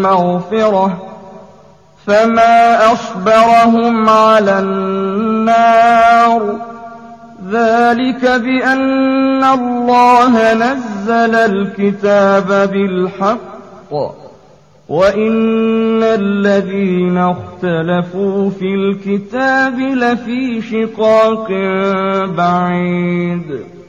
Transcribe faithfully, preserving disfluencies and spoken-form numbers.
مغفرة فما أصبرهم على النار ذلك بأن الله نزل الكتاب بالحق وإن الذين اختلفوا في الكتاب لفي شقاق بعيد